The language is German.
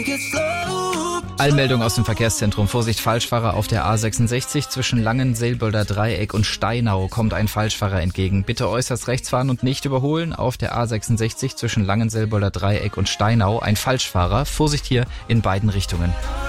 Allmeldung aus dem Verkehrszentrum. Vorsicht, Falschfahrer auf der A66 zwischen Langenselbolder Dreieck und Steinau kommt ein Falschfahrer entgegen. Bitte äußerst rechts fahren und nicht überholen. Auf der A66 zwischen Langenselbolder Dreieck und Steinau ein Falschfahrer. Vorsicht hier in beiden Richtungen.